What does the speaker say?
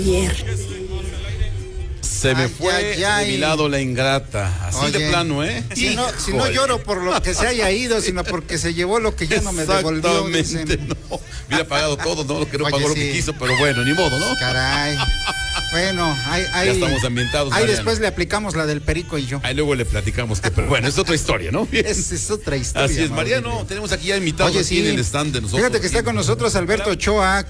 Se me fue de mi lado la ingrata. Así Oye, de plano, ¿eh? Si no lloro por lo que se haya ido, sino porque se llevó lo que ya no me devolvió. Exactamente, no. Hubiera pagado todo, ¿no? Lo que no Oye, pagó lo sí. que quiso, pero bueno, ni modo, ¿no? Caray. Bueno, ahí Ya estamos ambientados, ahí Mariano. después le aplicamos la del perico y yo. Ahí luego le platicamos que, pero bueno, es otra historia, ¿no? Bien. Esa es otra historia. Así es, Mariano, Mauricio. tenemos aquí ya invitados Oye, aquí sí. en el stand de nosotros. Fíjate que está con nosotros Alberto Ochoa.